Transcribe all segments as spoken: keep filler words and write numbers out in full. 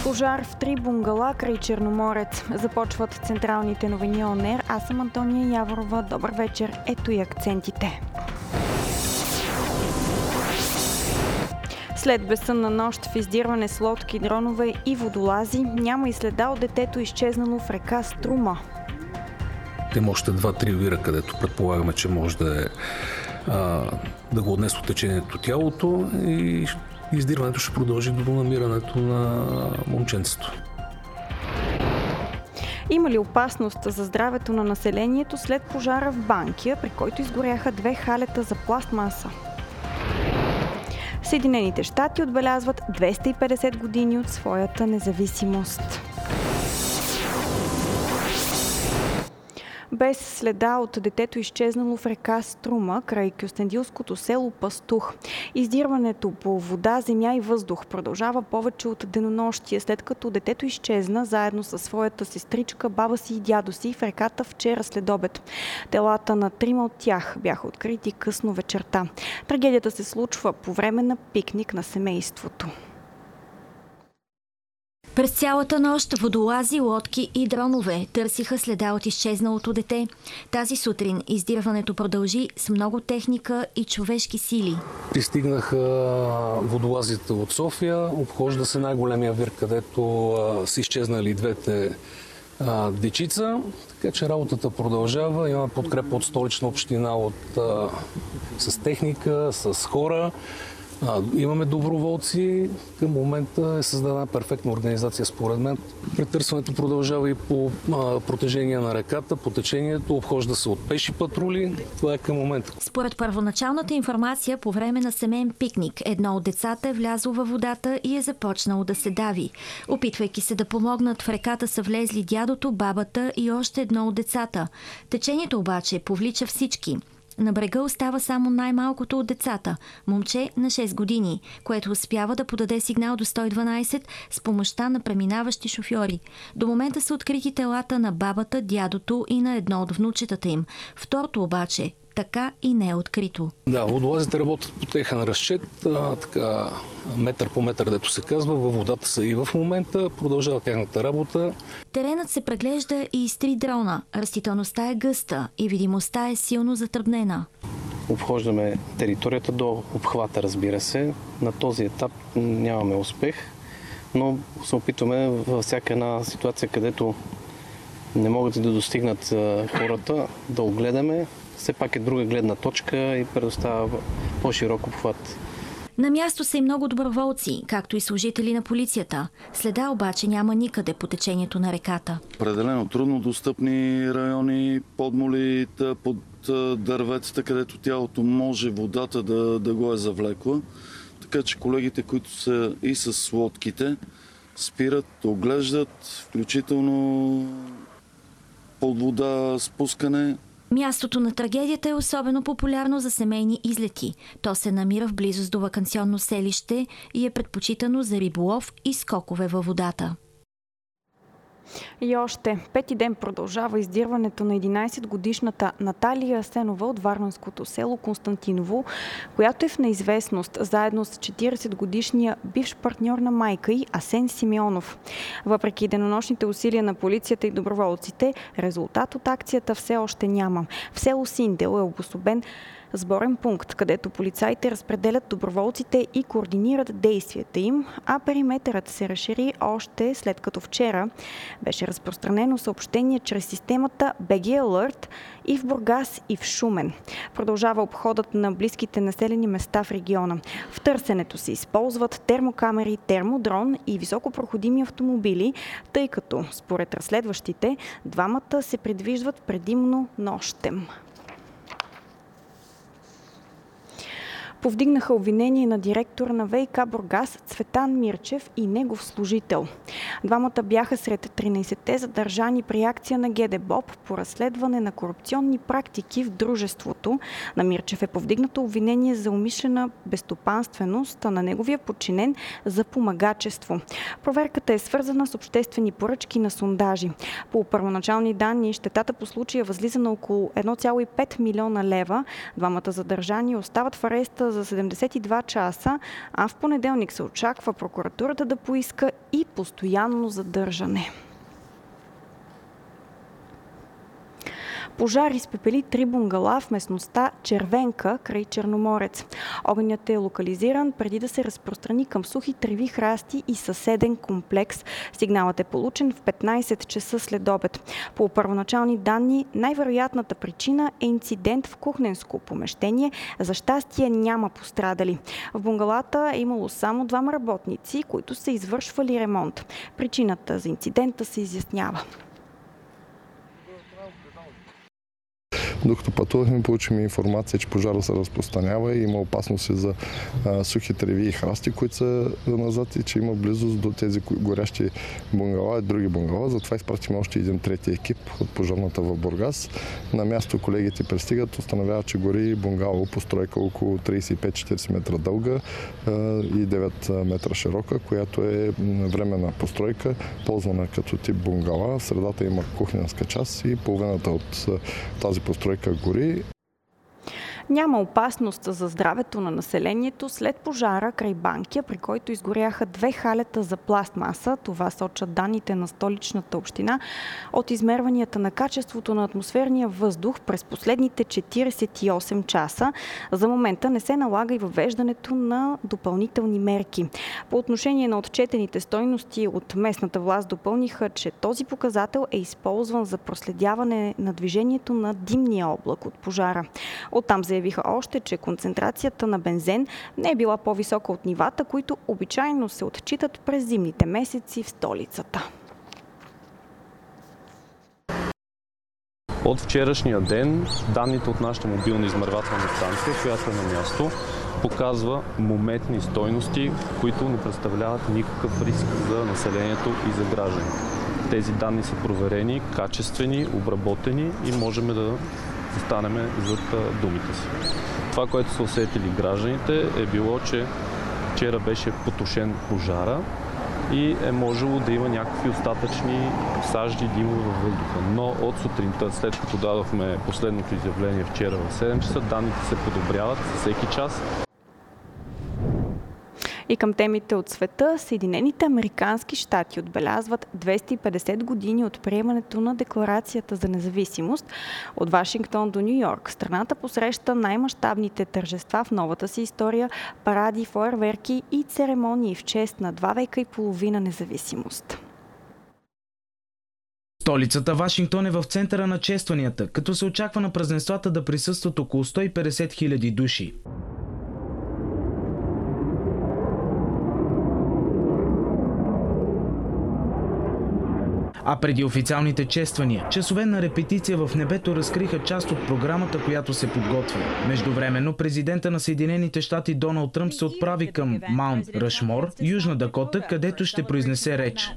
Пожар в три бунгала край Черноморец. Започват централните новини ОНЕР. Аз съм Антония Яворова. Добър вечер. Ето и акцентите. След безсънна нощ в издирване с лодки, дронове и водолази, няма и следа от детето, изчезнало в река Струма. Има още два-три вира, където предполагаме, че може да е а, да го отнесло течението тялото и издирването ще продължи до намирането на момченцето. Има ли опасност за здравето на населението след пожара в Банкя, при който изгоряха две халета за пластмаса? Съединените щати отбелязват двеста и петдесет години от своята независимост. Без следа от детето, изчезнало в река Струма, край кюстендилското село Пастух. Издирването по вода, земя и въздух продължава повече от денонощие, след като детето изчезна заедно със своята сестричка, баба си и дядо си в реката вчера след обед. Телата на трима от тях бяха открити късно вечерта. Трагедията се случва по време на пикник на семейството. През цялата нощ водолази, лодки и дронове търсиха следа от изчезналото дете. Тази сутрин издирването продължи с много техника и човешки сили. Пристигнаха водолазите от София, обхожда се най-големия вир, където а, са изчезнали двете а, дечица. Така че работата продължава. Имаме подкрепа от Столична община от, а, с техника, с хора. А, имаме доброволци. Към момента е създадена перфектна организация, според мен. Претърсването продължава и по а, протежение на реката, по течението, обхожда се от пеши патрули. Това е към момента. Според първоначалната информация, по време на семейен пикник, едно от децата е влязло във водата и е започнало да се дави. Опитвайки се да помогнат, в реката са влезли дядото, бабата и още едно от децата. Течението обаче повлича всички. На брега остава само най-малкото от децата – момче на шест години, което успява да подаде сигнал до сто и дванадесет с помощта на преминаващи шофьори. До момента са открити телата на бабата, дядото и на едно от внучетата им. Второто обаче така и не е открито. Да, водолазите работят по техен разчет, а, така, метър по метър, дето се казва. Във водата са и в момента. Продължава тяхната работа. Теренът се преглежда и с три дрона. Растителността е гъста и видимостта е силно затруднена. Обхождаме територията до обхвата, разбира се. На този етап нямаме успех, но се опитваме във всяка една ситуация, където не могат да достигнат хората, да огледаме. Все пак е друга гледна точка и предоставя по-широк обхват. На място са и много доброволци, както и служители на полицията. Следа обаче няма никъде по течението на реката. Определено трудно достъпни райони, подмолите, под дърветата, където тялото може водата да, да го е завлекла. Така че колегите, които са и с лодките, спират, оглеждат, включително под вода спускане. Мястото на трагедията е особено популярно за семейни излети. То се намира в близост до ваканционно селище и е предпочитано за риболов и скокове във водата. И още пети ден продължава издирването на единадесетгодишната Наталия Асенова от варненското село Константиново, която е в неизвестност заедно с четиридесетгодишния бивш партньор на майка й Асен Симеонов. Въпреки денонощните усилия на полицията и доброволците, резултат от акцията все още няма. В село Синдел е обособен сборен пункт, където полицаите разпределят доброволците и координират действията им, а периметърът се разшири още след като вчера беше разпространено съобщение чрез системата би джи Alert и в Бургас, и в Шумен. Продължава обходът на близките населени места в региона. В търсенето се използват термокамери, термодрон и високопроходими автомобили, тъй като, според разследващите, двамата се придвижват предимно нощем. Повдигнаха обвинение на директора на ВиК Бургас Цветан Мирчев и негов служител. Двамата бяха сред тринадесетте задържани при акция на ГДБОП по разследване на корупционни практики в дружеството. На Мирчев е повдигнато обвинение за умишлена безстопанственост, а на неговия подчинен за помагачество. Проверката е свързана с обществени поръчки на сондажи. По първоначални данни, щетата по случая възлиза на около едно цяло и пет милиона лева. Двамата задържани остават в ареста за седемдесет и два часа, а в понеделник се очаква прокуратурата да поиска и постоянно задържане. Пожар изпепели три бунгала в местността Червенка край Черноморец. Огънят е локализиран преди да се разпространи към сухи треви, храсти и съседен комплекс. Сигналът е получен в петнайсет часа след обед. По първоначални данни, най-вероятната причина е инцидент в кухненско помещение. За щастие няма пострадали. В бунгалата е имало само двама работници, които са извършвали ремонт. Причината за инцидента се изяснява. Докато пътувахме, получихме информация, че пожара се разпространява и има опасност за а, сухи треви и храсти, които са назад и че има близост до тези горящи бунгала и други бунгала. Затова изпратихме още един трети екип от пожарната в Бургас. На място колегите пристигат, установяват, че гори бунгало, постройка около трийсет и пет до четирийсет метра дълга а, и девет метра широка, която е временна постройка, ползвана като тип бунгала. В средата има кухненска част и половината от тази постройка гори. Няма опасност за здравето на населението след пожара край Банкя, при който изгоряха две халета за пластмаса. Това сочат данните на Столичната община от измерванията на качеството на атмосферния въздух през последните четирийсет и осем часа. За момента не се налага и въвеждането на допълнителни мерки. По отношение на отчетените стойности от местната власт допълниха, че този показател е използван за проследяване на движението на димния облак от пожара. Оттам заявиха още, че концентрацията на бензен не е била по-висока от нивата, които обичайно се отчитат през зимните месеци в столицата. От вчерашния ден данните от нашата мобилна измервателна станция, която е на място, показва моментни стойности, които не представляват никакъв риск за населението и за гражданите. Тези данни са проверени, качествени, обработени и можем да останеме зад думите си. Това, което са усетили гражданите, е било, че вчера беше потушен пожара и е можело да има някакви остатъчни сажди димове във въздуха. Но от сутринта, след като дадохме последното изявление вчера в седем часа, данните се подобряват всеки час. И към темите от света, Съединените американски щати отбелязват двеста и петдесет години от приемането на Декларацията за независимост. От Вашингтон до Ню Йорк страната посреща най-мащабните тържества в новата си история, паради, фойерверки и церемонии в чест на два века и половина независимост. Столицата Вашингтон е в центъра на честванията, като се очаква на празненствата да присъстват около сто и петдесет хиляди души. А преди официалните чествания, часове на репетиция в небето разкриха част от програмата, която се подготвя. Междувременно президента на Съединените щати Доналд Тръмп се отправи към Маунт Рашмор, Южна Дакота, където ще произнесе реч.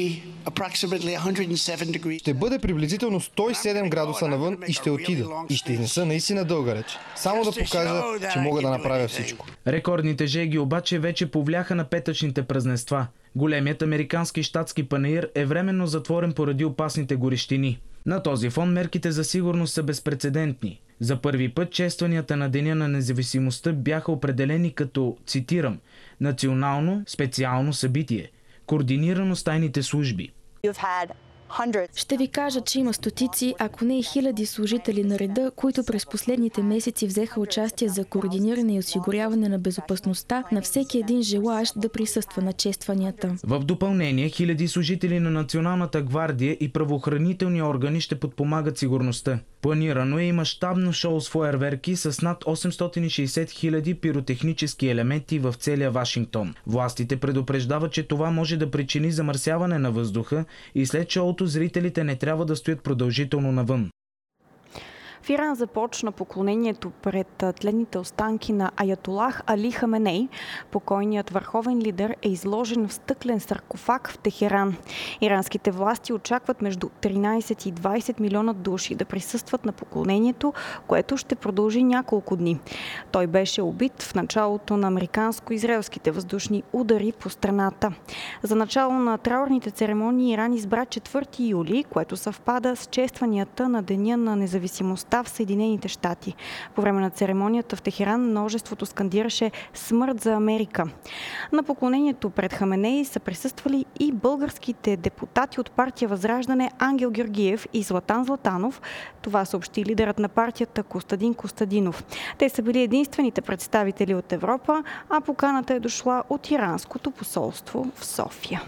Ще бъде приблизително сто и седем градуса навън и ще отида. И ще изнеса наистина дълга реч. Само да покажа, че мога да направя всичко. Рекордните жеги обаче вече повляха на петъчните празненства. Големият американски щатски панаир е временно затворен поради опасните горещини. На този фон мерките за сигурност са безпрецедентни. За първи път честванията на Деня на независимостта бяха определени като, цитирам, национално специално събитие, координирано с тайните служби. Ще ви кажа, че има стотици, ако не и хиляди служители на реда, които през последните месеци взеха участие за координиране и осигуряване на безопасността на всеки един желаещ да присъства на честванията. В допълнение, хиляди служители на Националната гвардия и правоохранителни органи ще подпомагат сигурността. Планирано е и мащабно шоу с фойерверки с над осемстотин и шейсет хиляди пиротехнически елементи в целия Вашингтон. Властите предупреждават, че това може да причини замърсяване на въздуха и след шоуто зрителите не трябва да стоят продължително навън. В Иран започна поклонението пред тледните останки на Аятолах Али Хаменей. Покойният върховен лидер е изложен в стъклен саркофаг в Техеран. Иранските власти очакват между тринайсет и двайсет милиона души да присъстват на поклонението, което ще продължи няколко дни. Той беше убит в началото на американско-израелските въздушни удари по страната. За начало на траурните церемонии Иран избра четвърти юли, което съвпада с честванията на Деня на независимостта властта в Съединените щати. По време на церемонията в Техеран множеството скандираше "Смърт за Америка". На поклонението пред Хаменей са присъствали и българските депутати от партия Възраждане Ангел Георгиев и Златан Златанов. Това съобщи лидерът на партията Костадин Костадинов. Те са били единствените представители от Европа, а поканата е дошла от иранското посолство в София.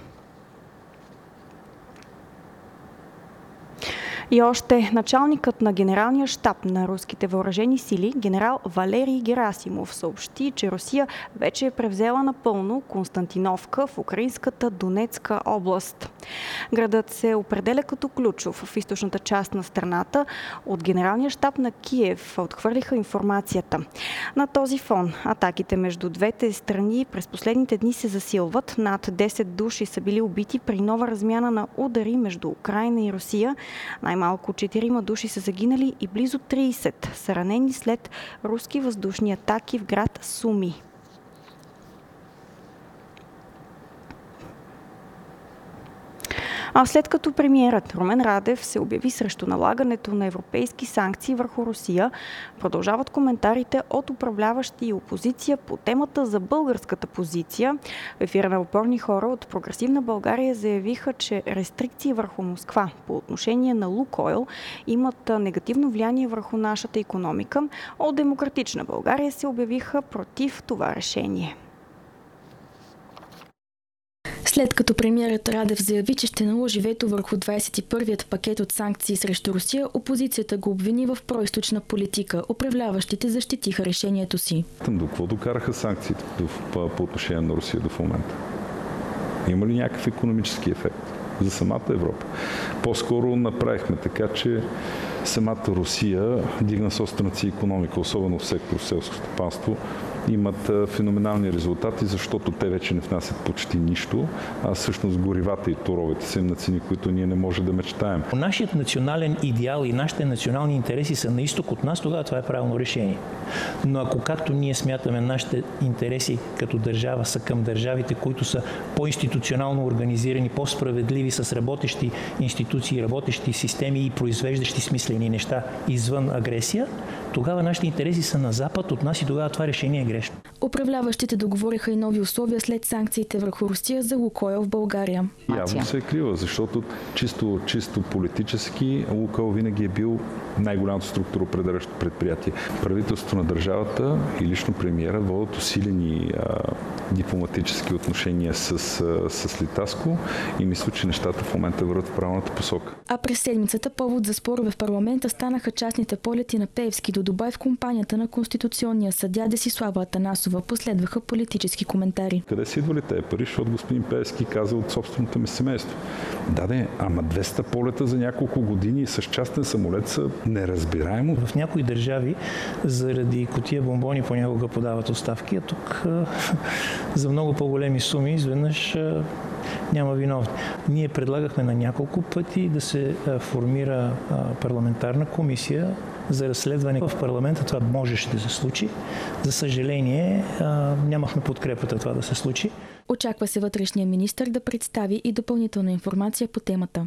И още началникът на генералния щаб на руските въоръжени сили, генерал Валерий Герасимов, съобщи, че Русия вече е превзела напълно Константиновка в украинската Донецка област. Градът се определя като ключов в източната част на страната. От генералния щаб на Киев отхвърлиха информацията. На този фон атаките между двете страни през последните дни се засилват. Над десет души са били убити при нова размяна на удари между Украйна и Русия. Най-малко четирима души са загинали и близо трийсет са ранени след руски въздушни атаки в град Суми. А след като премиерът Румен Радев се обяви срещу налагането на европейски санкции върху Русия, продължават коментарите от управляващи и опозиция по темата за българската позиция. В ефира на Опорни хора от Прогресивна България заявиха, че рестрикции върху Москва по отношение на Лукойл имат негативно влияние върху нашата икономика. От Демократична България се обявиха против това решение. След като премиерът Радев заяви, че ще наложи вето върху двадесет и първият пакет от санкции срещу Русия, опозицията го обвини в произточна политика. Управляващите защитиха решението си. До какво докараха санкциите по отношение на Русия до момента? Има ли някакъв икономически ефект за самата Европа? По-скоро направихме така, че самата Русия дигна собствената си икономика, особено в сектор селско стопанство, имат феноменални резултати, защото те вече не внасят почти нищо, а всъщност горивата и торовете са им на цени, които ние не можем да мечтаем. Нашият национален идеал и нашите национални интереси са на изток от нас, тогава това е правилно решение. Но ако както ние смятаме нашите интереси като държава са към държавите, които са по-институционално организирани, по-справедливи, с работещи институции, работещи системи и произвеждащи смислени неща извън агресия, тогава нашите интереси са на запад от нас и тогава това решение е грешно. Управляващите договориха и нови условия след санкциите върху Русия за Лукойл в България. Явно се е крива, защото чисто, чисто политически Лукойл винаги е бил най-голямото структуроопределящо предприятие. Правителството на държавата и лично премиера водят усилени а, дипломатически отношения с, а, с Литаско и мисля, че нещата в момента върват в правилната посока. А през седмицата повод за спорове в парламента станаха частните полети на Пеевски до Дубай в компанията на конституционния съдия Десислава Атанасова. Последваха политически коментари. Къде са идвали тези пари, защото господин Пеевски каза от собственото ми семейство? Да, де, ама двеста полета за няколко години с частен самолет са неразбираемо. В някои държави заради кутия бомбони понякога подават оставки, а тук за много по-големи суми изведнъж няма виновни. Ние предлагахме на няколко пъти да се формира парламентарна комисия за разследване в парламента. Това можеше да се случи. За съжаление, нямахме подкрепата това да се случи. Очаква се вътрешния министър да представи и допълнителна информация по темата.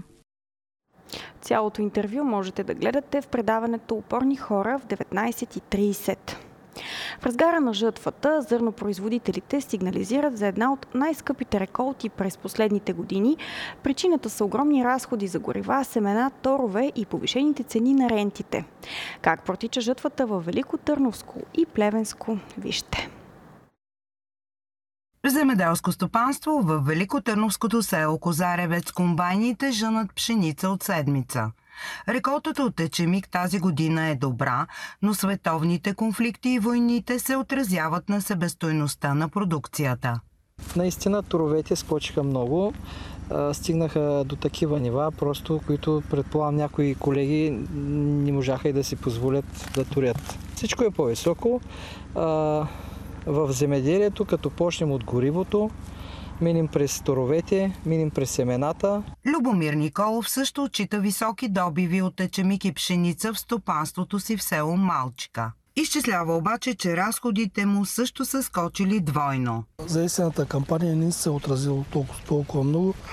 Цялото интервю можете да гледате в предаването Опорни хора в деветнайсет и трийсет. В разгара на жътвата зърнопроизводителите сигнализират за една от най-скъпите реколти през последните години. Причината са огромни разходи за горива, семена, торове и повишените цени на рентите. Как протича жътвата във Велико Търновско и Плевенско? Вижте. Земеделско стопанство в Великотърновското село Козаревец комбайните жънат пшеница от седмица. Реколтата от ечемик тази година е добра, но световните конфликти и войните се отразяват на себестойността на продукцията. Наистина торовете скочиха много, стигнаха до такива нива, просто които предполагам някои колеги не можаха и да си позволят да турят. Всичко е по-високо. В земеделието, като почнем от горивото, минем през торовете, минем през семената. Любомир Николов също отчита високи добиви от ечемик и пшеница в стопанството си в село Малчика. Изчислява обаче, че разходите му също са скочили двойно. За есената кампания не се е отразило толкова, толкова много,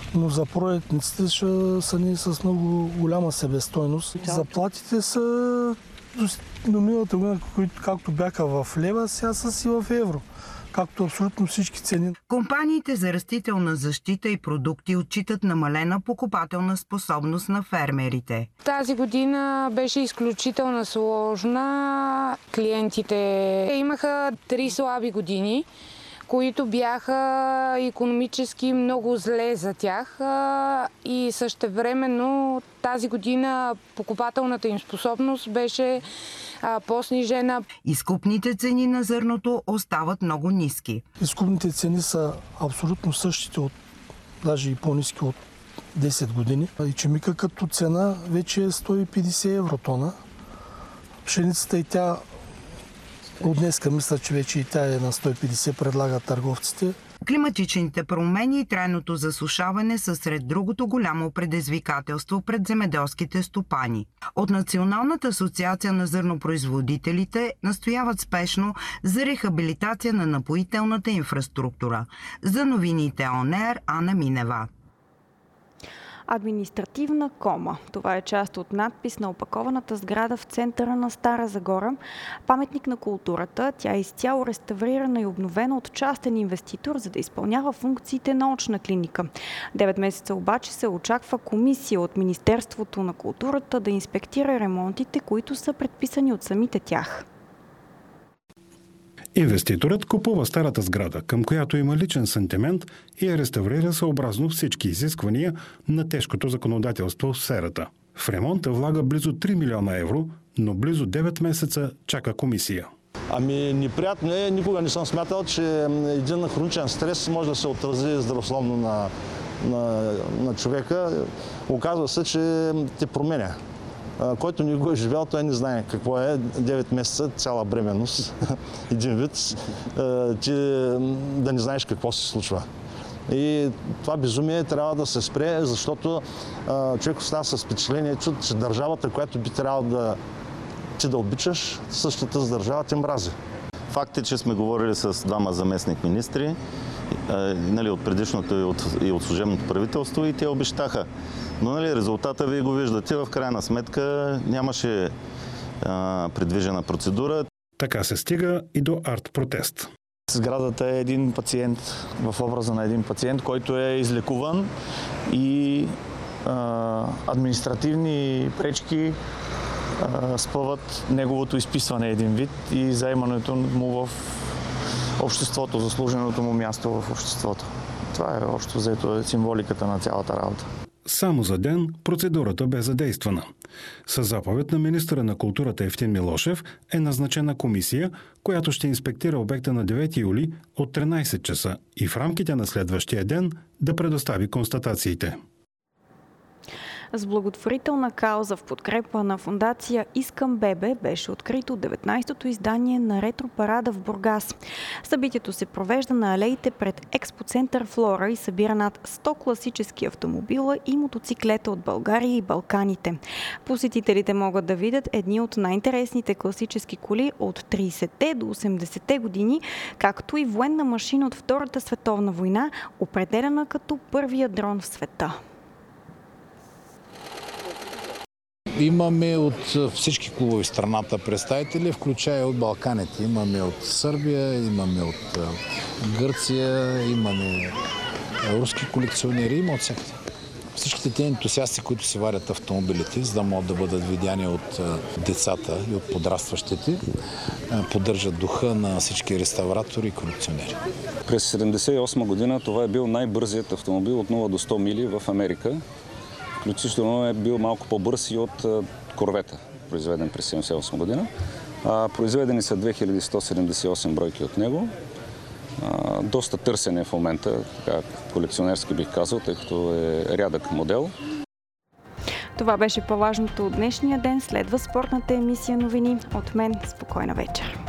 но за проектниците ще са ни с много голяма себестойност. Заплатите са до миналата година, които както бяха в лева, сега са си в евро, както абсолютно всички цени. Компаниите за растителна защита и продукти отчитат намалена покупателна способност на фермерите. Тази година беше изключително сложна. Клиентите имаха три слаби години, които бяха икономически много зле за тях и същевременно тази година покупателната им способност беше по-снижена. Изкупните цени на зърното остават много ниски. Изкупните цени са абсолютно същите, от, даже и по-ниски от десет години. Ечемика като цена вече е сто и петдесет евро тона. Пшеницата и тя от днеска мисля, че вече и тя е на сто и петдесет, предлагат търговците. Климатичните промени и трайното засушаване са сред другото голямо предизвикателство пред земеделските стопани. От Националната асоциация на зърнопроизводителите настояват спешно за рехабилитация на напоителната инфраструктура. За новините Он Ер, Ана Минева. Административна кома. Това е част от надпис на опакованата сграда в центъра на Стара Загора. Паметник на културата. Тя е изцяло реставрирана и обновена от частен инвеститор, за да изпълнява функциите на очна клиника. Девет месеца обаче се очаква комисия от Министерството на културата да инспектира ремонтите, които са предписани от самите тях. Инвеститорът купува старата сграда, към която има личен сантимент и я реставрира съобразно всички изисквания на тежкото законодателство в сферата. В ремонта влага близо три милиона евро, но близо девет месеца чака комисия. Ами неприятно е, никога не съм смятал, че един хроничен стрес може да се отрази здравословно на, на, на човека. Оказва се, че те променя. Който не го е живял, той не знае какво е девет месеца, цяла бременност, един вид, ти да не знаеш какво се случва. И това безумие трябва да се спре, защото човек остава с впечатлението, че държавата, която би трябвало да ти да обичаш, същата с държава ти мрази. Факт е, че сме говорили с двама заместник министри, нали, от предишното и от, и от служебното правителство, и те обещаха. Но нали, резултата вие го виждате, в крайна сметка нямаше а, предвижена процедура. Така се стига и до арт-протест. Сградата е един пациент, в образа на един пациент, който е излекуван и а, административни пречки а, спъват неговото изписване един вид и заемането му в обществото, заслуженото му място в обществото. Това е общо взето символиката на цялата работа. Само за ден процедурата бе задействана. Със заповед на министъра на културата Евтим Милошев е назначена комисия, която ще инспектира обекта на девети юли от тринайсет часа и в рамките на следващия ден да предостави констатациите. С благотворителна кауза в подкрепа на фондация Искам бебе беше открито деветнайсетото издание на ретро-парада в Бургас. Събитието се провежда на алеите пред експоцентър Флора и събира над сто класически автомобила и мотоциклета от България и Балканите. Посетителите могат да видят едни от най-интересните класически коли от трийсетте до осемдесетте години, както и военна машина от Втората световна война, определена като първия дрон в света. Имаме от всички клубове в страната представители, включая от Балканите. Имаме от Сърбия, имаме от Гърция, имаме руски колекционери, има от всякъде. Всичките тези ентусиасти, които си варят автомобилите, за да могат да бъдат видяни от децата и от подрастващите, поддържат духа на всички реставратори и колекционери. През седемдесет и осма година това е бил най-бързият автомобил от нула до сто мили в Америка. Включително е бил малко по-бърз и от корвета, произведен през седемдесет и осма година. А, произведени са две хиляди сто седемдесет и осем бройки от него. А, доста търсен е в момента, така, колекционерски бих казал, тъй като е рядък модел. Това беше по-важното от днешния ден. Следва спортната емисия новини. От мен спокойна вечер.